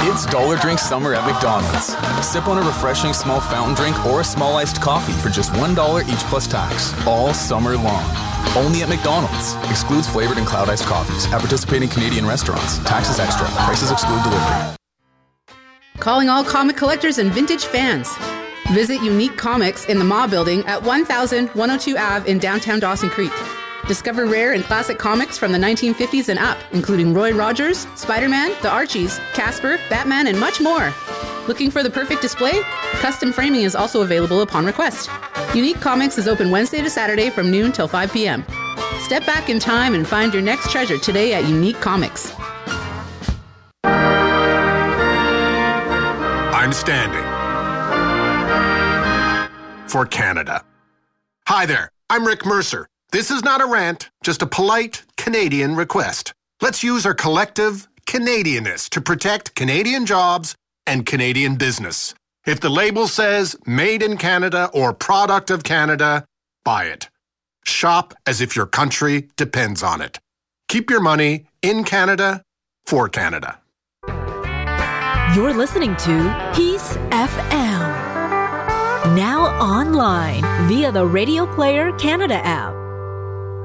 It's Dollar Drink Summer at McDonald's. Sip on a refreshing small fountain drink or a small iced coffee for just $1 each plus tax, all summer long. Only at McDonald's. Excludes flavored and cloud iced coffees at participating Canadian restaurants. Taxes extra. Prices exclude delivery. Calling all comic collectors and vintage fans. Visit Unique Comics in the Ma Building at 1102 Ave in downtown Dawson Creek. Discover rare and classic comics from the 1950s and up, including Roy Rogers, Spider-Man, the Archies, Casper, Batman, and much more. Looking for the perfect display? Custom framing is also available upon request. Unique Comics is open Wednesday to Saturday from noon till 5 p.m. Step back in time and find your next treasure today at Unique Comics. I'm standing for Canada. Hi there, I'm Rick Mercer. This is not a rant, just a polite Canadian request. Let's use our collective Canadianness to protect Canadian jobs and Canadian business. If the label says made in Canada or product of Canada, buy it. Shop as if your country depends on it. Keep your money in Canada for Canada. You're listening to Peace FM. Now online via the Radio Player Canada app.